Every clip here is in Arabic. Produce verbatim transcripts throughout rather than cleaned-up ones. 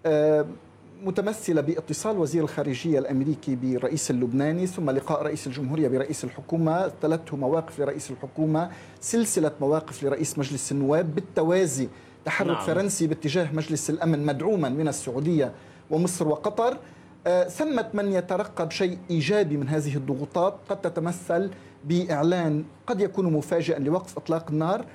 متمثلة باتصال وزير الخارجية الأمريكي بالرئيس اللبناني، ثم لقاء رئيس الجمهورية برئيس الحكومة، تلته مواقف لرئيس الحكومة، سلسلة مواقف لرئيس مجلس النواب، بالتوازي تحرك نعم. فرنسي باتجاه مجلس الأمن مدعوما من السعودية ومصر وقطر. ثمة من يترقب شيء إيجابي من هذه الضغوطات قد تتمثل بإعلان قد يكون مفاجئا لوقف إطلاق النار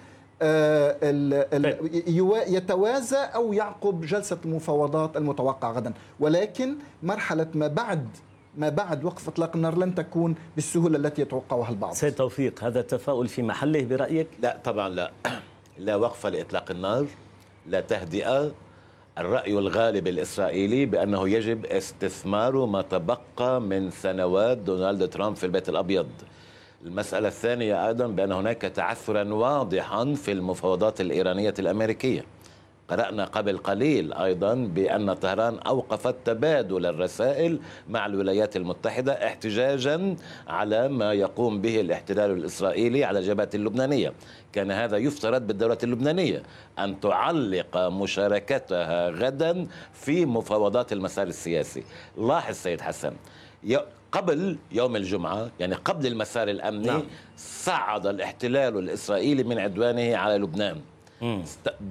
يتوازى أو يعقب جلسة المفاوضات المتوقعة غدا، ولكن مرحلة ما بعد ما بعد وقف إطلاق النار لن تكون بالسهولة التي يتوقعها البعض. سيد توفيق، هذا التفاؤل في محله برأيك؟ لا طبعا لا. لا وقف لإطلاق النار، لا تهدئة. الرأي الغالب الإسرائيلي بأنه يجب استثمار ما تبقى من سنوات دونالد ترامب في البيت الأبيض. المسألة الثانية أيضا بأن هناك تعثرا واضحا في المفاوضات الإيرانية الأمريكية. قرأنا قبل قليل أيضا بأن طهران أوقفت تبادل الرسائل مع الولايات المتحدة احتجاجا على ما يقوم به الاحتلال الإسرائيلي على الجبهة اللبنانية. كان هذا يفترض بالدولة اللبنانية أن تعلق مشاركتها غدا في مفاوضات المسار السياسي. لاحظ سيد حسن، قبل يوم الجمعة يعني قبل المسار الأمني نعم. صعد الاحتلال الإسرائيلي من عدوانه على لبنان. مم.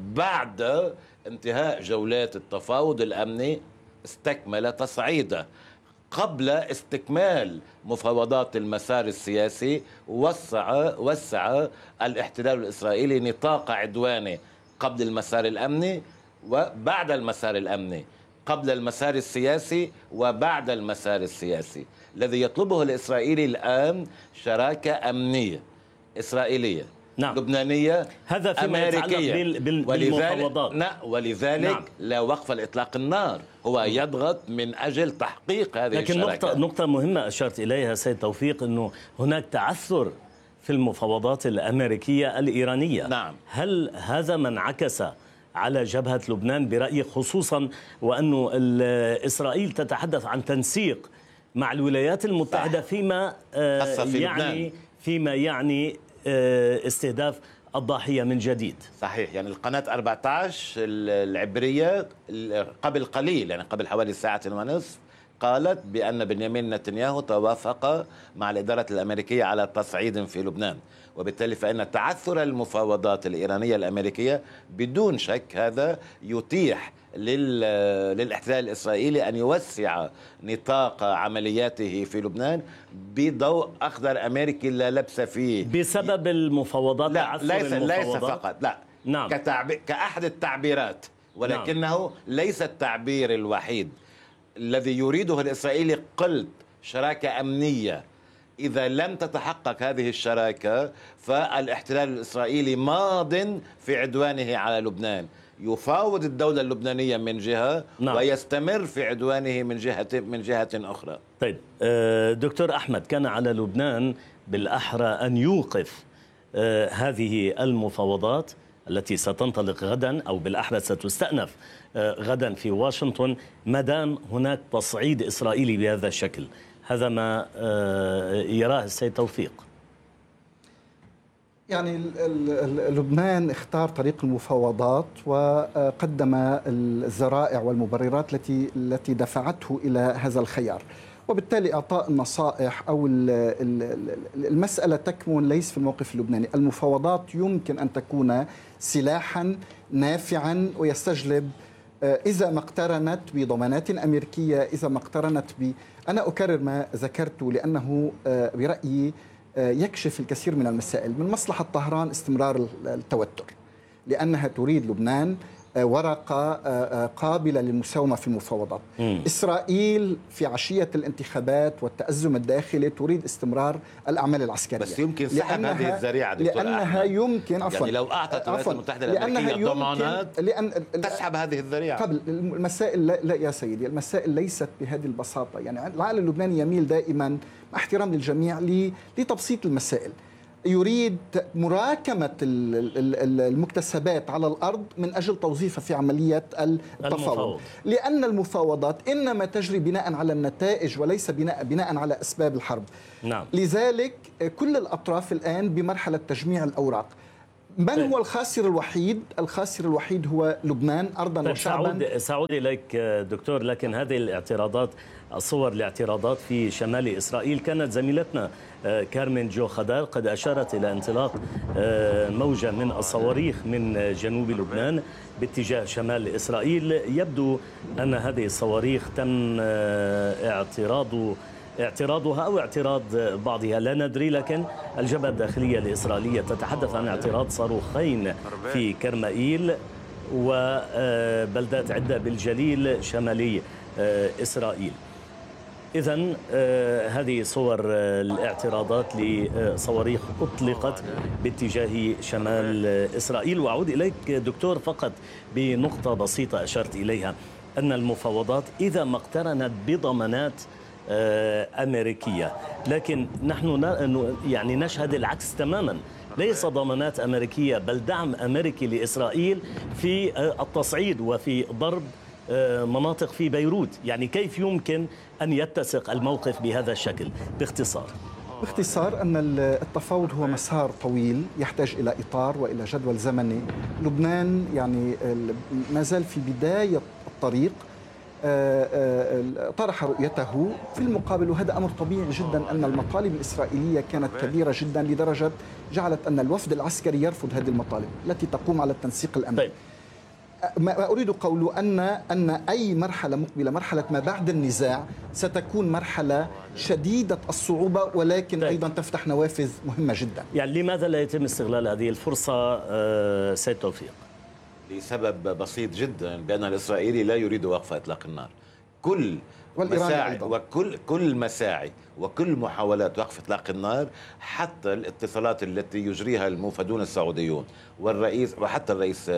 بعد انتهاء جولات التفاوض الأمني استكمل تصعيده. قبل استكمال مفاوضات المسار السياسي وسع وسع الاحتلال الإسرائيلي نطاق عدوانه قبل المسار الأمني وبعد المسار الأمني، قبل المسار السياسي وبعد المسار السياسي. الذي يطلبه الإسرائيلي الآن شراكة أمنية إسرائيلية نعم. لبنانية هذا فيما أمريكية يتعلق بال... بالمفاوضات. ولذلك, ولذلك نعم. لا وقف لإطلاق النار، هو يضغط من أجل تحقيق هذه لكن الشراكة. نقطة, نقطة مهمة أشرت إليها سيد توفيق، أنه هناك تعثر في المفاوضات الأمريكية الإيرانية. نعم. هل هذا ما انعكس على جبهة لبنان برأيك، خصوصا وأنه إسرائيل تتحدث عن تنسيق مع الولايات المتحدة فيما آه في يعني لبنان. فيما يعني آه استهداف الضاحية من جديد؟ صحيح. يعني القناة أربعة عشر العبرية قبل قليل، يعني قبل حوالي ساعة ونصف، قالت بأن بنيامين نتنياهو توافق مع الإدارة الأمريكية على تصعيد في لبنان، وبالتالي فإن تعثر المفاوضات الإيرانية الأمريكية بدون شك هذا يتيح للاحتلال الإسرائيلي أن يوسع نطاق عملياته في لبنان بضوء أخضر أمريكي لا لبس فيه بسبب المفاوضات. لا ليس, المفاوضات. ليس فقط لا نعم. كأحد التعبيرات، ولكنه نعم. ليس التعبير الوحيد. الذي يريده الإسرائيلي قلت شراكة أمنية. إذا لم تتحقق هذه الشراكة فالاحتلال الإسرائيلي ماض في عدوانه على لبنان، يفاوض الدولة اللبنانية من جهة نعم. ويستمر في عدوانه من جهة من جهة أخرى. طيب دكتور أحمد، كان على لبنان بالأحرى أن يوقف هذه المفاوضات التي ستنطلق غدا، أو بالأحرى ستستأنف غدا في واشنطن، ما دام هناك تصعيد إسرائيلي بهذا الشكل. هذا ما يراه السيد توفيق. يعني لبنان اختار طريق المفاوضات وقدم الذرائع والمبررات التي التي دفعته إلى هذا الخيار، وبالتالي إعطاء النصائح أو المسألة تكمن ليس في الموقف اللبناني. المفاوضات يمكن أن تكون سلاحا نافعا ويستجلب إذا ما اقترنت بضمانات أمريكية، إذا ما اقترنت ب أنا أكرر ما ذكرته لأنه برأيي يكشف الكثير من المسائل. من مصلحة طهران استمرار التوتر، لأنها تريد لبنان ورقة قابلة للمساومة في المفاوضات. مم. إسرائيل في عشية الانتخابات والتأزم الداخلي تريد استمرار الأعمال العسكرية، بس يمكن سحب هذه الذريعة لأنها يمكن عفوا يعني لو أعطت الولايات المتحدة الأمريكية ضمانات لأن تسحب هذه الذريعة. قبل المسائل لا, لا يا سيدي، المسائل ليست بهذه البساطة. يعني العقل اللبناني يميل دائما مع احترام للجميع لتبسيط المسائل، يريد مراكمة المكتسبات على الأرض من أجل توظيفها في عملية التفاوض، لأن المفاوضات إنما تجري بناء على النتائج وليس بناء, بناء على أسباب الحرب. نعم. لذلك كل الأطراف الآن بمرحلة تجميع الأوراق. من هو الخاسر الوحيد؟ الخاسر الوحيد هو لبنان أرضا طيب وشعبا. سأعود سأعود إليك دكتور، لكن هذه الاعتراضات، الصور الاعتراضات في شمال إسرائيل، كانت زميلتنا كارمن جو خدار قد أشارت إلى انطلاق موجة من الصواريخ من جنوب لبنان باتجاه شمال إسرائيل. يبدو أن هذه الصواريخ تم اعتراض اعتراضها أو اعتراض بعضها لا ندري، لكن الجبهة الداخلية الإسرائيلية تتحدث عن اعتراض صاروخين في كرمائيل وبلدات عدة بالجليل شمالي إسرائيل. إذن هذه صور الاعتراضات لصواريخ أطلقت باتجاه شمال إسرائيل. وأعود إليك دكتور فقط بنقطة بسيطة أشرت إليها، أن المفاوضات إذا ما اقترنت بضمانات أمريكية، لكن نحن يعني نشهد العكس تماما، ليس ضمانات أمريكية بل دعم أمريكي لإسرائيل في التصعيد وفي ضرب مناطق في بيروت. يعني كيف يمكن أن يتسق الموقف بهذا الشكل؟ باختصار باختصار أن التفاوض هو مسار طويل يحتاج إلى إطار وإلى جدول زمني. لبنان يعني ما زال في بداية الطريق، طرح رؤيته في المقابل، وهذا أمر طبيعي جدا أن المطالب الإسرائيلية كانت كبيرة جدا لدرجة جعلت أن الوفد العسكري يرفض هذه المطالب التي تقوم على التنسيق الأمني. طيب. ما أريد قوله أن أن أي مرحلة مقبلة، مرحلة ما بعد النزاع، ستكون مرحلة شديدة الصعوبة، ولكن طيب. أيضا تفتح نوافذ مهمة جدا. يعني لماذا لا يتم استغلال هذه الفرصة سيد توفيق؟ لسبب بسيط جدا، بأن الإسرائيلي لا يريد وقف إطلاق النار. كل مساعي وكل كل مساعي وكل محاولات وقف إطلاق النار، حتى الاتصالات التي يجريها الموفدون السعوديون والرئيس وحتى الرئيس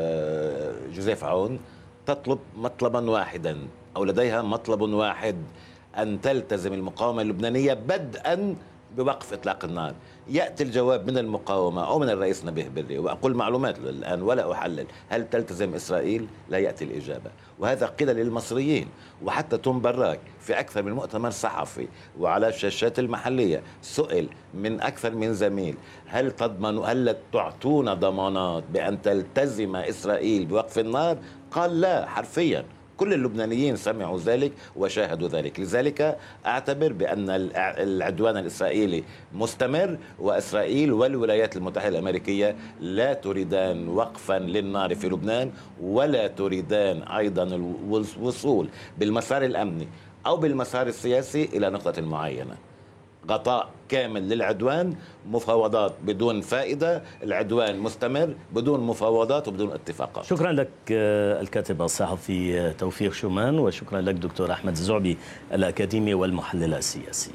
جوزيف عون تطلب مطلبا واحدا، أو لديها مطلب واحد، أن تلتزم المقاومة اللبنانية بدءا بوقف إطلاق النار. يأتي الجواب من المقاومة أو من الرئيس نبيه بري، وأقول معلومات الآن ولا أحلل، هل تلتزم إسرائيل؟ لا يأتي الإجابة. وهذا قيل للمصريين، وحتى توم براك في أكثر من مؤتمر صحفي وعلى الشاشات المحلية سئل من أكثر من زميل، هل تضمنوا هل تعطون ضمانات بأن تلتزم إسرائيل بوقف النار؟ قال لا، حرفيا. كل اللبنانيين سمعوا ذلك وشاهدوا ذلك. لذلك أعتبر بأن العدوان الإسرائيلي مستمر، وإسرائيل والولايات المتحدة الأمريكية لا تريدان وقفا للنار في لبنان، ولا تريدان أيضا الوصول بالمسار الأمني أو بالمسار السياسي إلى نقطة معينة. غطاء كامل للعدوان، مفاوضات بدون فائدة، العدوان مستمر بدون مفاوضات وبدون اتفاقات. شكرا لك الكاتب الصحفي توفيق شومان، وشكرا لك دكتور أحمد الزعبي الأكاديمي والمحلل السياسي،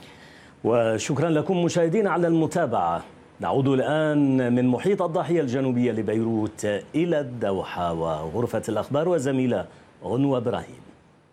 وشكرا لكم مشاهدينا على المتابعة. نعود الآن من محيط الضاحية الجنوبية لبيروت إلى الدوحة وغرفة الأخبار والزميلة غنوة إبراهيم.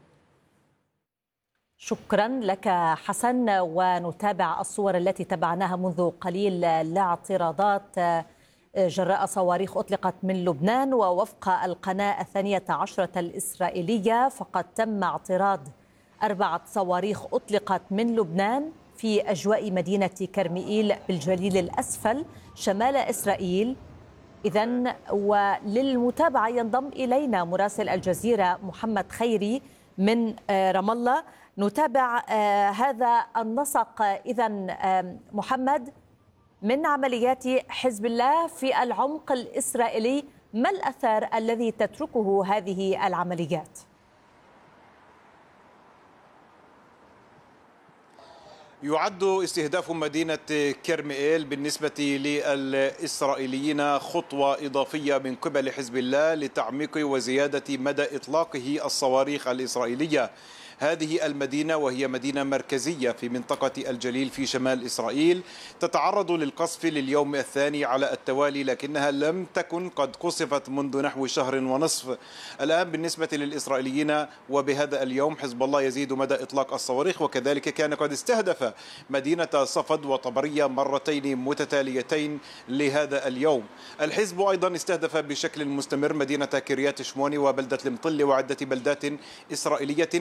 شكرا لك حسن، ونتابع الصور التي تابعناها منذ قليل لاعتراضات جراء صواريخ أطلقت من لبنان. ووفق القناة الثانية عشرة الإسرائيلية فقد تم اعتراض أربعة صواريخ أطلقت من لبنان في أجواء مدينة كرمائيل بالجليل الأسفل شمال إسرائيل. إذن وللمتابعة ينضم إلينا مراسل الجزيرة محمد خيري من رام الله. نتابع هذا النسق. إذن محمد، من عمليات حزب الله في العمق الإسرائيلي، ما الأثر الذي تتركه هذه العمليات؟ يعد استهداف مدينة كرمائيل بالنسبة للإسرائيليين خطوة إضافية من قبل حزب الله لتعميق وزيادة مدى إطلاقه الصواريخ الإسرائيلية. هذه المدينة وهي مدينة مركزية في منطقة الجليل في شمال إسرائيل تتعرض للقصف لليوم الثاني على التوالي، لكنها لم تكن قد قصفت منذ نحو شهر ونصف. الآن بالنسبة للإسرائيليين وبهذا اليوم حزب الله يزيد مدى إطلاق الصواريخ، وكذلك كان قد استهدف مدينة صفد وطبرية مرتين متتاليتين لهذا اليوم. الحزب أيضا استهدف بشكل مستمر مدينة كريات شموني وبلدة المطل وعدة بلدات إسرائيلية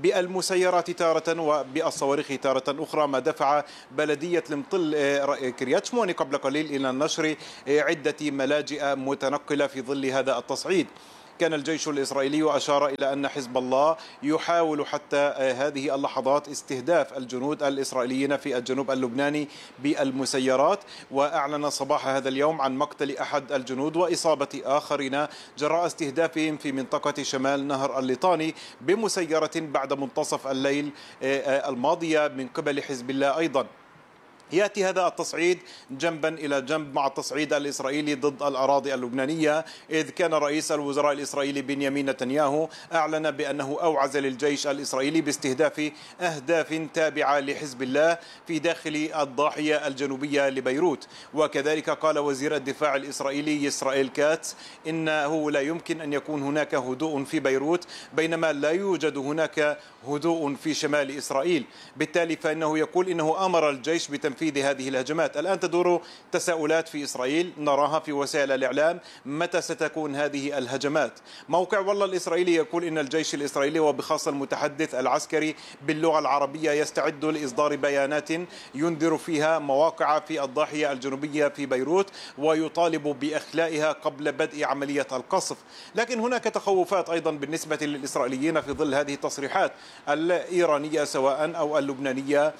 بالمسيرات تارة وبالصواريخ تارة أخرى، ما دفع بلدية المطل كريات شموني قبل قليل إلى نشر عدة ملاجئ متنقلة في ظل هذا التصعيد. كان الجيش الإسرائيلي أشار إلى أن حزب الله يحاول حتى هذه اللحظات استهداف الجنود الإسرائيليين في الجنوب اللبناني بالمسيرات، وأعلن صباح هذا اليوم عن مقتل أحد الجنود وإصابة آخرين جراء استهدافهم في منطقة شمال نهر الليطاني بمسيرة بعد منتصف الليل الماضية من قبل حزب الله أيضا. يأتي هذا التصعيد جنبا إلى جنب مع التصعيد الإسرائيلي ضد الأراضي اللبنانية، إذ كان رئيس الوزراء الإسرائيلي بنيامين نتنياهو أعلن بأنه أوعز للجيش الإسرائيلي باستهداف أهداف تابعة لحزب الله في داخل الضاحية الجنوبية لبيروت. وكذلك قال وزير الدفاع الإسرائيلي إسرائيل كاتس إنه لا يمكن أن يكون هناك هدوء في بيروت بينما لا يوجد هناك هدوء في شمال إسرائيل. بالتالي فإنه يقول إنه أمر الجيش بتنفيذ في هذه الهجمات. الآن تدور تساؤلات في إسرائيل نراها في وسائل الإعلام، متى ستكون هذه الهجمات؟ موقع والله الإسرائيلي يقول إن الجيش الإسرائيلي وبخاصة المتحدث العسكري باللغة العربية يستعد لإصدار بيانات ينذر فيها مواقع في الضاحية الجنوبية في بيروت ويطالب بإخلائها قبل بدء عملية القصف. لكن هناك تخوفات أيضا بالنسبة للإسرائيليين في ظل هذه التصريحات الإيرانية سواء أو اللبنانية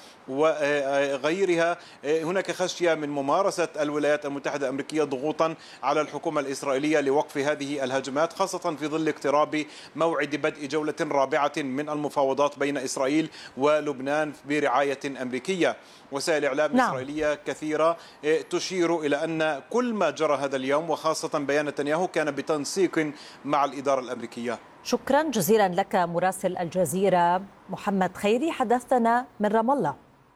وغيرها. هناك خشية من ممارسة الولايات المتحدة الأمريكية ضغوطا على الحكومة الإسرائيلية لوقف هذه الهجمات، خاصة في ظل اقتراب موعد بدء جولة رابعة من المفاوضات بين إسرائيل ولبنان برعاية أمريكية. وسائل إعلام نعم. إسرائيلية كثيرة تشير إلى أن كل ما جرى هذا اليوم وخاصة بيان نتنياهو كان بتنسيق مع الإدارة الأمريكية. شكرا جزيلا لك مراسل الجزيرة محمد خيري، حدثنا من رام الله.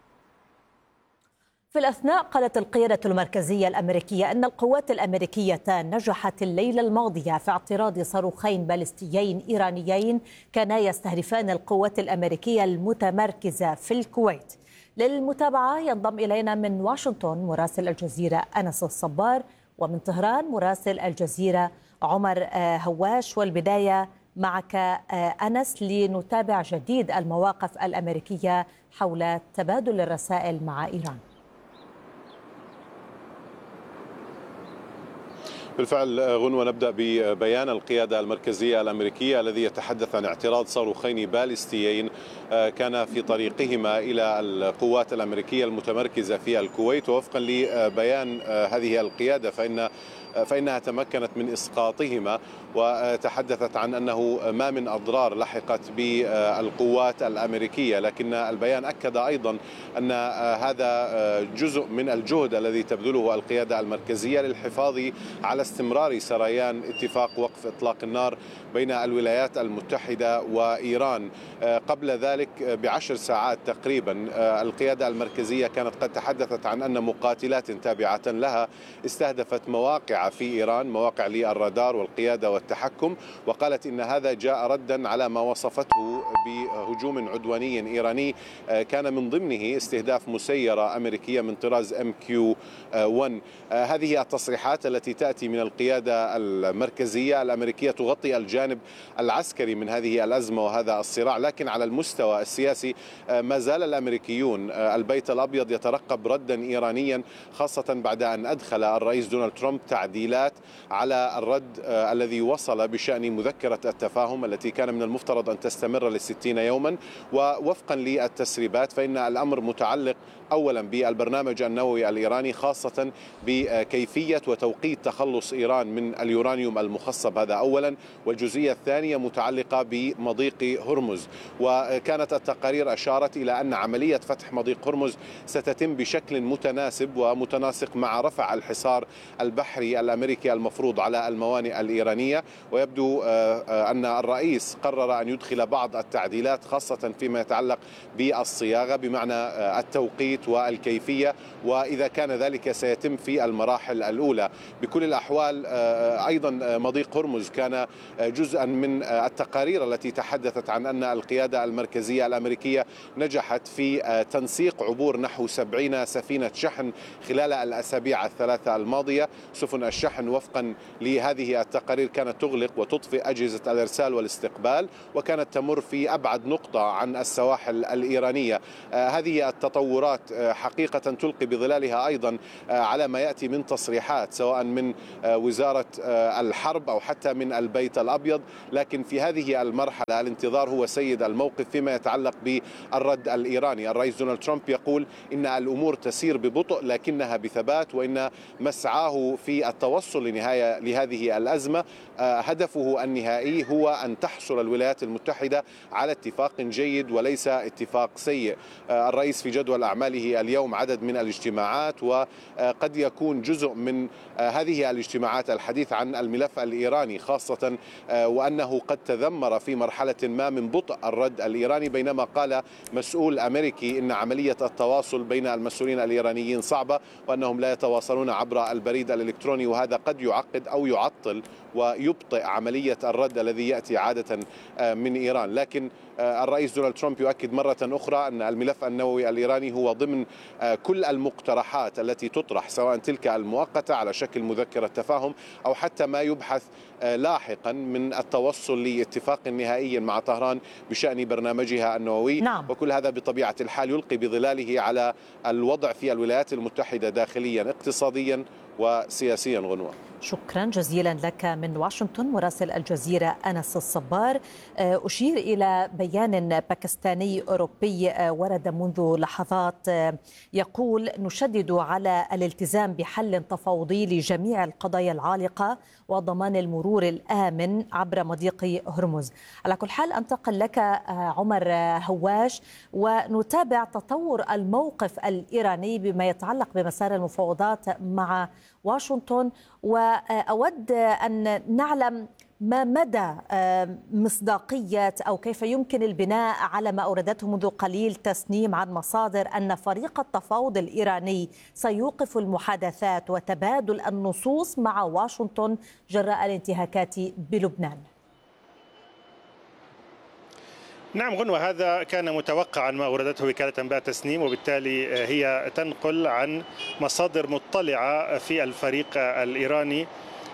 في الأثناء قالت القيادة المركزية الأمريكية أن القوات الأمريكية نجحت الليلة الماضية في اعتراض صاروخين باليستيين إيرانيين كانا يستهدفان القوات الأمريكية المتمركزة في الكويت. للمتابعة ينضم إلينا من واشنطن مراسل الجزيرة أنس الصبار، ومن طهران مراسل الجزيرة عمر هواش. والبداية معك أنس لنتابع جديد المواقف الأمريكية حول تبادل الرسائل مع إيران. بالفعل غنوة، نبدأ ببيان القيادة المركزية الأمريكية الذي يتحدث عن اعتراض صاروخين باليستيين كان في طريقهما إلى القوات الأمريكية المتمركزة في الكويت. ووفقا لبيان هذه القيادة فإن فإنها تمكنت من إسقاطهما، وتحدثت عن أنه ما من أضرار لحقت بالقوات الأمريكية. لكن البيان أكد أيضا أن هذا جزء من الجهد الذي تبذله القيادة المركزية للحفاظ على استمرار سريان اتفاق وقف إطلاق النار بين الولايات المتحدة وإيران. قبل ذلك بعشر ساعات تقريبا القيادة المركزية كانت قد تحدثت عن أن مقاتلات تابعة لها استهدفت مواقع في إيران، مواقع للرادار والقيادة والتحكم، وقالت إن هذا جاء ردا على ما وصفته بهجوم عدواني إيراني كان من ضمنه استهداف مسيرة أمريكية من طراز إم كيو واحد. هذه التصريحات التي تأتي من القيادة المركزية الأمريكية تغطي الجانب العسكري من هذه الأزمة وهذا الصراع، لكن على المستوى السياسي ما زال الأمريكيون البيت الأبيض يترقب ردا إيرانيا، خاصة بعد أن أدخل الرئيس دونالد ترامب تعديلات على الرد الذي وصل بشأن مذكرة التفاهم التي كان من المفترض أن تستمر لستين يوما. ووفقا للتسريبات فإن الأمر متعلق أولا بالبرنامج النووي الإيراني، خاصة بكيفية وتوقيت تخلص إيران من اليورانيوم المخصب، هذا أولا. والجزئية الثانية متعلقة بمضيق هرمز، وكانت التقارير أشارت إلى أن عملية فتح مضيق هرمز ستتم بشكل متناسب ومتناسق مع رفع الحصار البحري الأمريكي المفروض على الموانئ الإيرانية. ويبدو أن الرئيس قرر أن يدخل بعض التعديلات خاصة فيما يتعلق بالصياغة بمعنى التوقيت والكيفية، وإذا كان ذلك سيتم في المراحل الأولى. بكل الأحوال أيضا مضيق هرمز كان جزء جزءا من التقارير التي تحدثت عن أن القيادة المركزية الأمريكية نجحت في تنسيق عبور نحو سبعين سفينة شحن خلال الأسابيع الثلاثة الماضية. سفن الشحن وفقا لهذه التقارير كانت تغلق وتطفئ أجهزة الإرسال والاستقبال، وكانت تمر في أبعد نقطة عن السواحل الإيرانية. هذه التطورات حقيقة تلقي بظلالها أيضا على ما يأتي من تصريحات سواء من وزارة الحرب أو حتى من البيت الأبيض، لكن في هذه المرحلة الانتظار هو سيد الموقف فيما يتعلق بالرد الإيراني. الرئيس دونالد ترامب يقول إن الأمور تسير ببطء لكنها بثبات، وإن مسعاه في التوصل لنهاية لهذه الأزمة هدفه النهائي هو أن تحصل الولايات المتحدة على اتفاق جيد وليس اتفاق سيء. الرئيس في جدول أعماله اليوم عدد من الاجتماعات، وقد يكون جزء من هذه الاجتماعات الحديث عن الملف الإيراني خاصة، وأنه قد تذمر في مرحلة ما من بطء الرد الإيراني، بينما قال مسؤول أمريكي إن عملية التواصل بين المسؤولين الإيرانيين صعبة وأنهم لا يتواصلون عبر البريد الإلكتروني، وهذا قد يعقد أو يعطل ويبطئ عملية الرد الذي يأتي عادة من إيران. لكن الرئيس دونالد ترامب يؤكد مرة أخرى أن الملف النووي الإيراني هو ضمن كل المقترحات التي تطرح، سواء تلك المؤقتة على شكل مذكرة تفاهم أو حتى ما يبحث لاحقا من التوصل لاتفاق نهائي مع طهران بشأن برنامجها النووي. نعم. وكل هذا بطبيعة الحال يلقي بظلاله على الوضع في الولايات المتحدة داخليا اقتصاديا وسياسيا. غنوة، شكرا جزيلا لك من واشنطن مراسل الجزيرة أنس الصبار. أشير إلى بيان باكستاني أوروبي ورد منذ لحظات يقول: نشدد على الالتزام بحل تفاوضي لجميع القضايا العالقة وضمان المرور الآمن عبر مضيق هرمز. على كل حال أنتقل لك عمر هواش ونتابع تطور الموقف الإيراني بما يتعلق بمسار المفاوضات مع واشنطن، وأود أن نعلم ما مدى مصداقية أو كيف يمكن البناء على ما أوردته منذ قليل تسنيم عن مصادر أن فريق التفاوض الإيراني سيوقف المحادثات وتبادل النصوص مع واشنطن جراء الانتهاكات بلبنان. نعم غنوة، هذا كان متوقعا ما أوردته وكالة أنباء تسنيم، وبالتالي هي تنقل عن مصادر مطلعة في الفريق الإيراني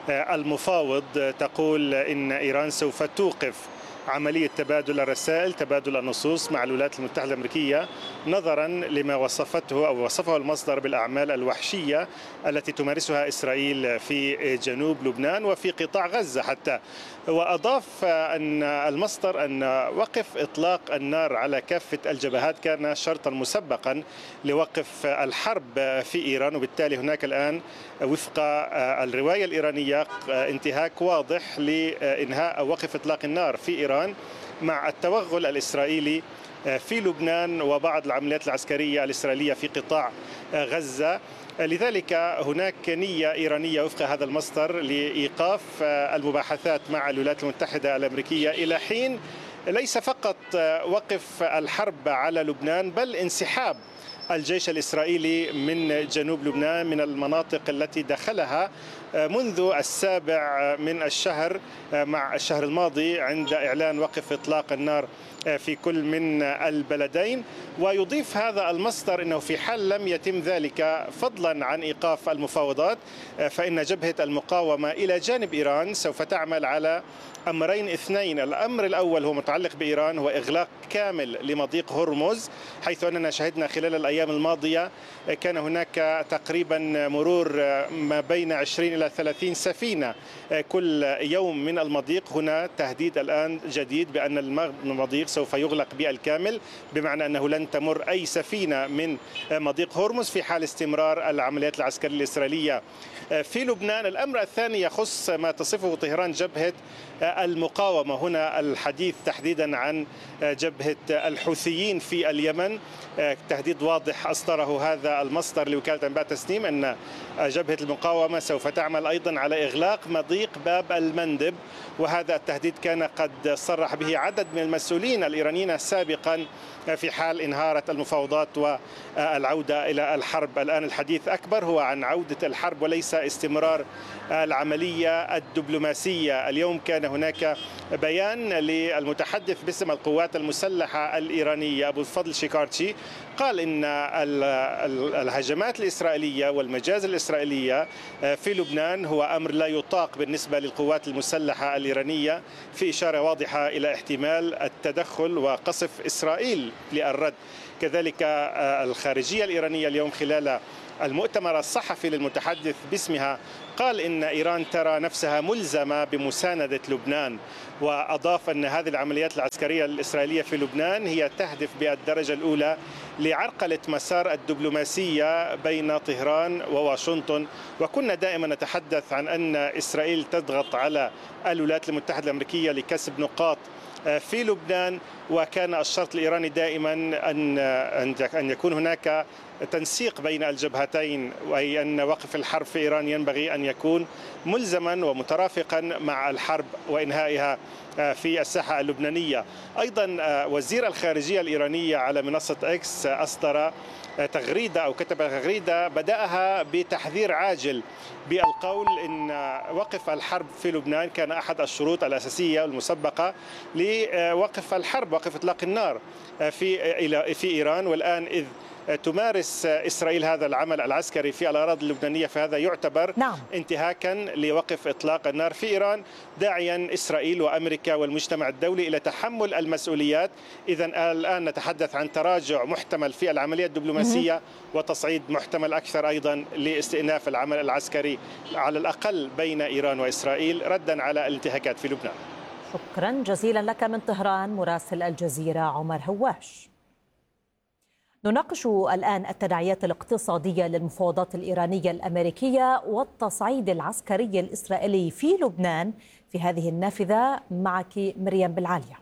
المفاوض تقول إن إيران سوف توقف عملية تبادل الرسائل تبادل النصوص مع الولايات المتحدة الأمريكية نظرا لما وصفته أو وصفه المصدر بالأعمال الوحشية التي تمارسها إسرائيل في جنوب لبنان وفي قطاع غزة حتى. وأضاف أن المصدر أن وقف إطلاق النار على كافة الجبهات كان شرطا مسبقا لوقف الحرب في إيران، وبالتالي هناك الآن وفق الرواية الإيرانية انتهاك واضح لإنهاء أو وقف إطلاق النار في إيران مع التوغل الإسرائيلي في لبنان وبعض العمليات العسكرية الإسرائيلية في قطاع غزة. لذلك هناك نية إيرانية وفق هذا المصدر لإيقاف المباحثات مع الولايات المتحدة الأمريكية إلى حين ليس فقط وقف الحرب على لبنان بل انسحاب الجيش الإسرائيلي من جنوب لبنان من المناطق التي دخلها منذ السابع من الشهر مع الشهر الماضي عند إعلان وقف إطلاق النار في كل من البلدين. ويضيف هذا المصدر أنه في حال لم يتم ذلك فضلا عن إيقاف المفاوضات فإن جبهة المقاومة إلى جانب إيران سوف تعمل على أمرين اثنين. الأمر الأول هو متعلق بإيران، هو إغلاق كامل لمضيق هرمز، حيث أننا شهدنا خلال الأيام الماضية كان هناك تقريبا مرور ما بين عشرين إلى ثلاثين سفينة كل يوم من المضيق. هنا تهديد الآن جديد بأن المضيق سوف يغلق بالكامل، بمعنى أنه لن تمر أي سفينة من مضيق هرمز في حال استمرار العمليات العسكرية الإسرائيلية في لبنان. الأمر الثاني يخص ما تصفه طهران جبهة المقاومة، هنا الحديث تحديدا عن جبهة الحوثيين في اليمن، تهديد واضح واضح أصدره هذا المصدر لوكالة أنباء تسنيم أن جبهة المقاومة سوف تعمل أيضا على إغلاق مضيق باب المندب، وهذا التهديد كان قد صرح به عدد من المسؤولين الإيرانيين سابقا في حال انهارت المفاوضات والعودة إلى الحرب. الآن الحديث أكبر هو عن عودة الحرب وليس استمرار العملية الدبلوماسية. اليوم كان هناك بيان للمتحدث باسم القوات المسلحة الإيرانية أبو الفضل شيكارتشي، قال إن الهجمات الإسرائيلية والمجازر الإسرائيلية في لبنان هو أمر لا يطاق بالنسبة للقوات المسلحة الإيرانية، في إشارة واضحة إلى احتمال التدخل وقصف إسرائيل للرد. كذلك الخارجية الإيرانية اليوم خلال المؤتمر الصحفي للمتحدث باسمها قال إن إيران ترى نفسها ملزمة بمساندة لبنان، وأضاف أن هذه العمليات العسكرية الإسرائيلية في لبنان هي تهدف بالدرجة الأولى لعرقلة مسار الدبلوماسية بين طهران وواشنطن. وكنا دائما نتحدث عن أن إسرائيل تضغط على الولايات المتحدة الأمريكية لكسب نقاط في لبنان، وكان الشرط الإيراني دائما أن أن يكون هناك تنسيق بين الجبهتين، وهي أن وقف الحرب في إيران ينبغي أن يكون ملزما ومترافقا مع الحرب وإنهائها في الساحة اللبنانية. أيضا وزير الخارجية الإيرانية على منصة إكس أصدر تغريدة أو كتب تغريدة بدأها بتحذير عاجل بالقول إن وقف الحرب في لبنان كان أحد الشروط الأساسية المسبقة لوقف الحرب، وقف إطلاق النار في في إيران. والآن إذ تمارس إسرائيل هذا العمل العسكري في الأراضي اللبنانية فهذا يعتبر نعم. انتهاكا لوقف إطلاق النار في إيران، داعيا إسرائيل وأمريكا والمجتمع الدولي إلى تحمل المسؤوليات. إذن الآن نتحدث عن تراجع محتمل في العملية الدبلوماسية وتصعيد محتمل أكثر أيضا لاستئناف العمل العسكري على الأقل بين إيران وإسرائيل ردا على الانتهاكات في لبنان. شكرا جزيلا لك من طهران مراسل الجزيرة عمر هواش. نناقش الآن التداعيات الاقتصادية للمفاوضات الإيرانية الأمريكية والتصعيد العسكري الإسرائيلي في لبنان في هذه النافذة. معك مريم بالعالية.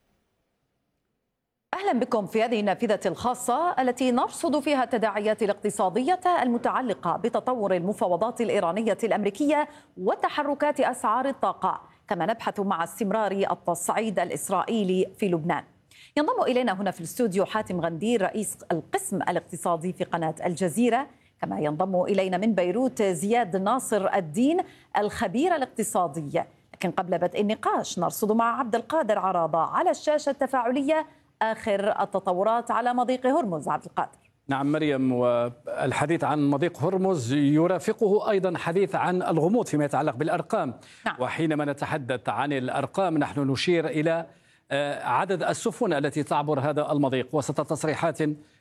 أهلا بكم في هذه النافذة الخاصة التي نرصد فيها التداعيات الاقتصادية المتعلقة بتطور المفاوضات الإيرانية الأمريكية وتحركات أسعار الطاقة، كما نبحث مع استمرار التصعيد الإسرائيلي في لبنان. ينضم إلينا هنا في الاستوديو حاتم غندير رئيس القسم الاقتصادي في قناة الجزيرة، كما ينضم إلينا من بيروت زياد ناصر الدين الخبير الاقتصادي. لكن قبل بدء النقاش نرصد مع عبد القادر عراضة على الشاشة التفاعلية آخر التطورات على مضيق هرمز. عبد القادر. نعم مريم، والحديث عن مضيق هرمز يرافقه أيضا حديث عن الغموض فيما يتعلق بالأرقام. نعم. وحينما نتحدث عن الأرقام نحن نشير إلى عدد السفن التي تعبر هذا المضيق وسط تصريحات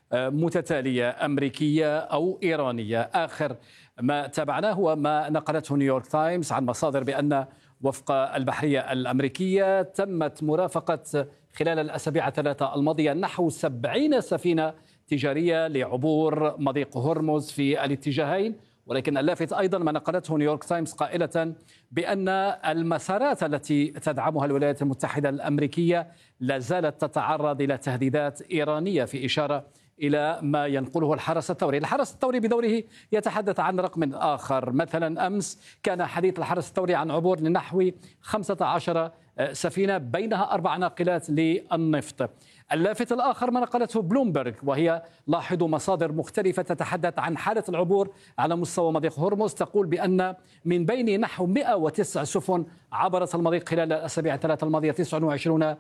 متتالية أمريكية أو إيرانية. آخر ما تابعناه وما نقلته نيويورك تايمز عن مصادر بأن وفق البحرية الأمريكية تمت مرافقة خلال الأسابيع الثلاثة الماضية نحو سبعين سفينة تجارية لعبور مضيق هرمز في الاتجاهين. ولكن اللافت أيضا ما نقلته نيويورك تايمز قائلة بأن المسارات التي تدعمها الولايات المتحدة الأمريكية لا زالت تتعرض إلى تهديدات إيرانية، في إشارة إلى ما ينقله الحرس الثوري. الحرس الثوري بدوره يتحدث عن رقم آخر. مثلا أمس كان حديث الحرس الثوري عن عبور لنحو خمسة عشر سفينة بينها أربع ناقلات للنفط. اللافت الآخر ما نقلته بلومبرغ، وهي لاحظوا مصادر مختلفة تتحدث عن حالة العبور على مستوى مضيق هرمز، تقول بأن من بين نحو مئة وتسع سفن عبرت المضيق خلال الأسابيع الثلاثة الماضية تسعة وعشرين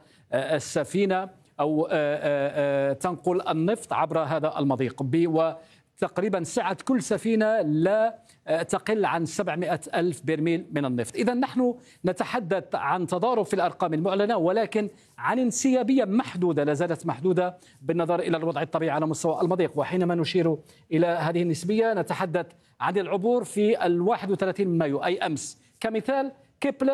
سفينة أو تنقل النفط عبر هذا المضيق، وتقريبا سعة كل سفينة لا تقل عن سبعمئة ألف برميل من النفط. إذا نحن نتحدث عن تضارب في الأرقام المعلنة، ولكن عن انسيابية محدودة لا زالت محدودة بالنظر إلى الوضع الطبيعي على مستوى المضيق. وحينما نشير إلى هذه النسبية نتحدث عن العبور في الواحد وثلاثين من مايو أي أمس. كمثال كيبلر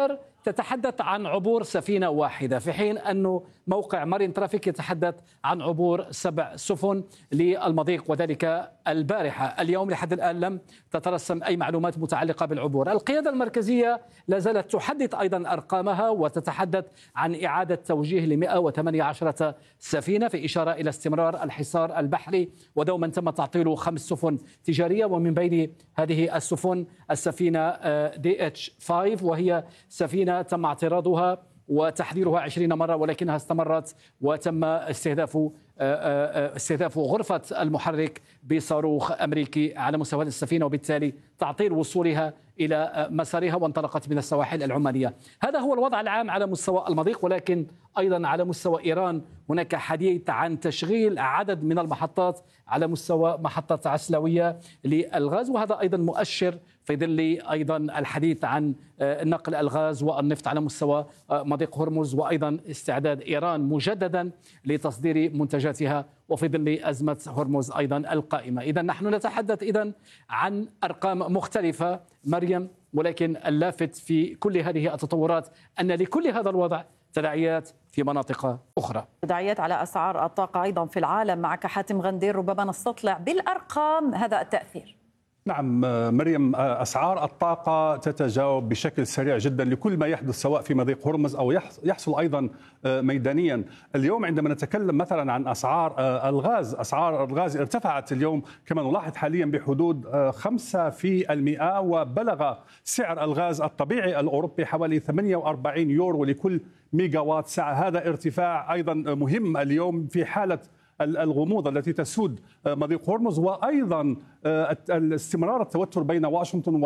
تتحدث عن عبور سفينة واحدة، في حين أنه موقع مارين ترافيك يتحدث عن عبور سبع سفن للمضيق، وذلك البارحة. اليوم لحد الآن لم تترسم أي معلومات متعلقة بالعبور. القيادة المركزية لا زالت تحدث أيضا أرقامها وتتحدث عن إعادة توجيه ل مئة وثمانية عشر سفينة، في إشارة إلى استمرار الحصار البحري، ودوما تم تعطيل خمس سفن تجارية، ومن بين هذه السفن السفينة دي اتش خمسة، وهي سفينة تم اعتراضها وتحذيرها عشرين مرة ولكنها استمرت، وتم استهداف استهداف غرفة المحرك بصاروخ أمريكي على مستوى السفينة، وبالتالي تعطيل وصولها إلى مسارها، وانطلقت من السواحل العمانية. هذا هو الوضع العام على مستوى المضيق، ولكن أيضا على مستوى إيران هناك حديث عن تشغيل عدد من المحطات على مستوى محطة عسلوية للغاز، وهذا أيضا مؤشر في ظل أيضا الحديث عن نقل الغاز والنفط على مستوى مضيق هرمز، وأيضا استعداد إيران مجددا لتصدير منتجاتها وفي ظل أزمة هرمز أيضا القائمة. إذا نحن نتحدث إذن عن أرقام مختلفة مريم، ولكن اللافت في كل هذه التطورات أن لكل هذا الوضع تداعيات في مناطق أخرى. تداعيات على أسعار الطاقة أيضا في العالم. معك حاتم غندير، ربما نستطلع بالأرقام هذا التأثير. نعم مريم، أسعار الطاقة تتجاوب بشكل سريع جدا لكل ما يحدث سواء في مضيق هرمز أو يحصل أيضا ميدانيا. اليوم عندما نتكلم مثلا عن أسعار الغاز، أسعار الغاز ارتفعت اليوم كما نلاحظ حاليا بحدود خمسة في المئة، وبلغ سعر الغاز الطبيعي الأوروبي حوالي ثمانية وأربعين يورو لكل ميجاوات ساعة. هذا ارتفاع أيضا مهم اليوم في حالة الغموض التي تسود مضيق هرمز، وأيضا استمرار التوتر بين واشنطن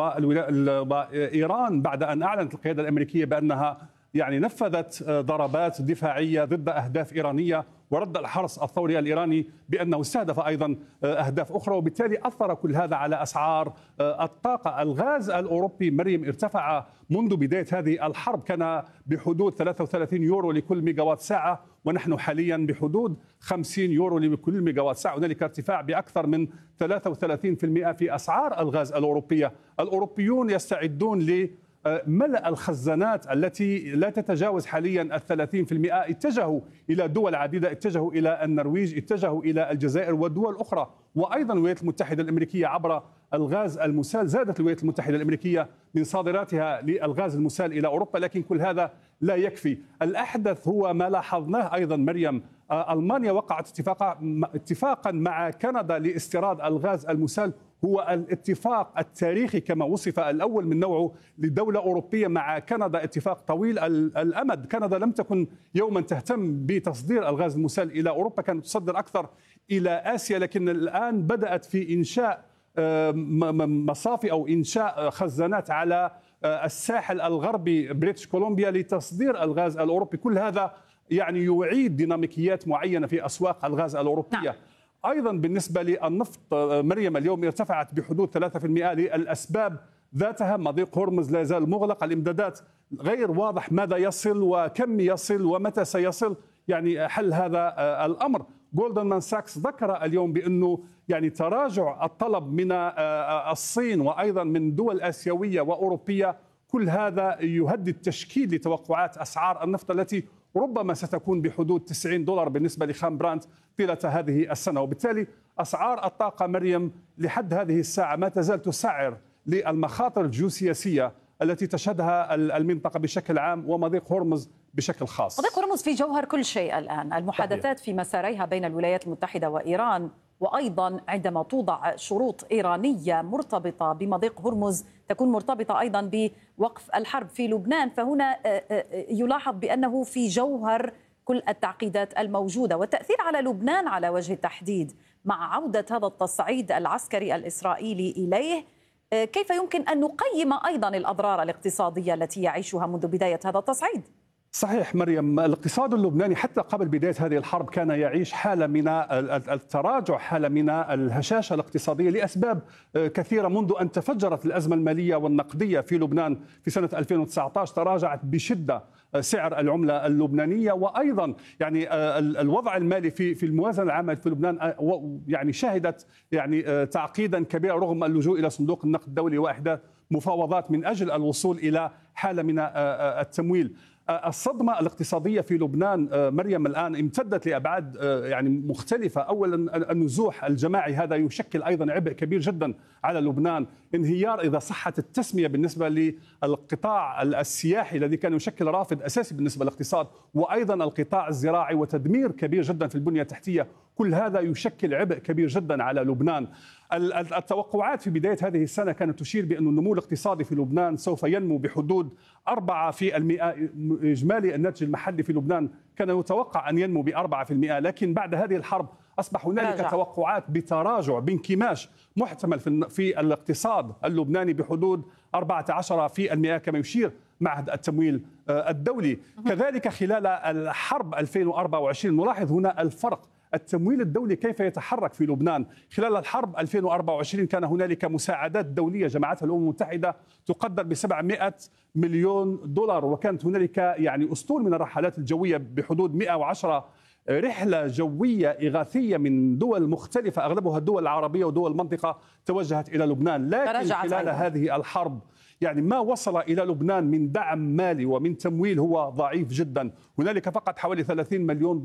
وإيران بعد أن أعلنت القيادة الأمريكية بأنها يعني نفذت ضربات دفاعية ضد أهداف إيرانية، ورد الحرس الثوري الإيراني بأنه استهدف أيضا أهداف أخرى، وبالتالي أثر كل هذا على أسعار الطاقة. الغاز الأوروبي مريم ارتفع منذ بداية هذه الحرب، كان بحدود ثلاثة وثلاثين يورو لكل ميجاوات ساعة، ونحن حاليا بحدود خمسين يورو لكل ميجاوات ساعة. هنالك ارتفاع بأكثر من ثلاثة وثلاثين بالمئة في أسعار الغاز الأوروبية. الأوروبيون يستعدون ل ملأ الخزانات التي لا تتجاوز حاليا الثلاثين في المئة. اتجهوا إلى دول عديدة، اتجهوا إلى النرويج، اتجهوا إلى الجزائر ودول أخرى، وأيضا الولايات المتحدة الأمريكية عبر الغاز المسال. زادت الولايات المتحدة الأمريكية من صادراتها للغاز المسال إلى أوروبا، لكن كل هذا لا يكفي. الأحدث هو ما لاحظناه أيضا مريم، ألمانيا وقعت اتفاقا اتفاقا مع كندا لاستيراد الغاز المسال، هو الاتفاق التاريخي كما وصف، الأول من نوعه لدولة أوروبية مع كندا، اتفاق طويل الأمد. كندا لم تكن يوما تهتم بتصدير الغاز المسال إلى أوروبا، كانت تصدر أكثر إلى آسيا، لكن الآن بدأت في إنشاء مصافي أو إنشاء خزانات على الساحل الغربي بريتش كولومبيا لتصدير الغاز الأوروبي. كل هذا يعني يعيد ديناميكيات معينة في أسواق الغاز الأوروبية. نعم. أيضا بالنسبة للنفط مريم، اليوم ارتفعت بحدود ثلاثة بالمئة للأسباب ذاتها. مضيق هرمز لا يزال مغلق، الإمدادات غير واضح ماذا يصل وكم يصل ومتى سيصل يعني حل هذا الأمر. جولدمان ساكس ذكر اليوم بأنه يعني تراجع الطلب من الصين وأيضا من دول آسيوية وأوروبية، كل هذا يهدد تشكيل لتوقعات أسعار النفط التي ربما ستكون بحدود تسعين دولار بالنسبة لخام برانت طيلة هذه السنة. وبالتالي أسعار الطاقة مريم لحد هذه الساعة ما تزال تسعر للمخاطر الجيوسياسية التي تشهدها المنطقة بشكل عام ومضيق هرمز بشكل خاص. مضيق هرمز في جوهر كل شيء الآن، المحادثات في مساريها بين الولايات المتحدة وإيران، وأيضا عندما توضع شروط إيرانية مرتبطة بمضيق هرمز تكون مرتبطة أيضا بوقف الحرب في لبنان، فهنا يلاحظ بأنه في جوهر كل التعقيدات الموجودة والتأثير على لبنان على وجه التحديد مع عودة هذا التصعيد العسكري الإسرائيلي إليه. كيف يمكن أن نقيم أيضا الأضرار الاقتصادية التي يعيشها منذ بداية هذا التصعيد؟ صحيح مريم، الاقتصاد اللبناني حتى قبل بداية هذه الحرب كان يعيش حالة من التراجع، حالة من الهشاشة الاقتصادية لأسباب كثيرة. منذ أن تفجرت الأزمة المالية والنقدية في لبنان في سنة ألفين وتسعة عشر تراجعت بشدة سعر العملة اللبنانية، وأيضا يعني الوضع المالي في في الموازنة العامة في لبنان يعني شهدت يعني تعقيدا كبيرا رغم اللجوء إلى صندوق النقد الدولي وإحداث مفاوضات من أجل الوصول إلى حالة من التمويل. الصدمة الاقتصادية في لبنان مريم الآن امتدت لأبعاد يعني مختلفة. أولا النزوح الجماعي هذا يشكل أيضا عبء كبير جدا على لبنان. انهيار إذا صحت التسمية بالنسبة للقطاع السياحي الذي كان يشكل رافد أساسي بالنسبة للاقتصاد، وأيضا القطاع الزراعي وتدمير كبير جدا في البنية التحتية. كل هذا يشكل عبء كبير جدا على لبنان. التوقعات في بداية هذه السنة كانت تشير بأن النمو الاقتصادي في لبنان سوف ينمو بحدود أربعة في المئة. إجمالي الناتج المحلي في لبنان كان يتوقع أن ينمو بأربعة في المئة، لكن بعد هذه الحرب أصبح هنالك راجع. توقعات بتراجع بانكماش محتمل في الاقتصاد اللبناني بحدود أربعة عشر في المئة كما يشير معهد التمويل الدولي. كذلك خلال الحرب ألفين وأربعة وعشرين نلاحظ هنا الفرق. التمويل الدولي كيف يتحرك في لبنان؟ خلال الحرب ألفين وأربعة وعشرين كان هنالك مساعدات دولية جمعتها الأمم المتحدة تقدر ب سبعمئة مليون دولار، وكانت هنالك يعني أسطول من الرحلات الجوية بحدود مئة وعشرة رحلة جوية إغاثية من دول مختلفة أغلبها الدول العربية ودول المنطقة توجهت إلى لبنان. لكن خلال هذه الحرب يعني ما وصل إلى لبنان من دعم مالي ومن تمويل هو ضعيف جدا. هنالك فقط حوالي ثلاثين مليون